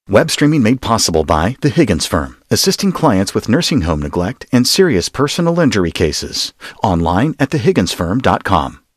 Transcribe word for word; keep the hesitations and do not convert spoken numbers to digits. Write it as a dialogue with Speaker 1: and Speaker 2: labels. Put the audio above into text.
Speaker 1: Web streaming made possible by The Higgins Firm, assisting clients with nursing home neglect and serious personal injury cases. Online at the higgins firm dot com.